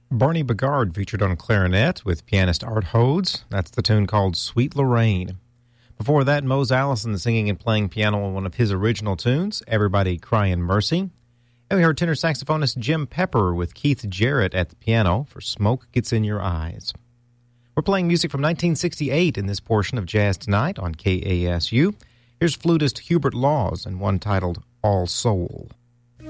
Barney Bigard featured on clarinet with pianist Art Hodes. That's the tune called Sweet Lorraine. Before that, Mose Allison singing and playing piano on one of his original tunes, Everybody Crying Mercy. And we heard tenor saxophonist Jim Pepper with Keith Jarrett at the piano for Smoke Gets in Your Eyes. We're playing music from 1968 in this portion of Jazz Tonight on KASU. Here's flutist Hubert Laws and one titled All Soul.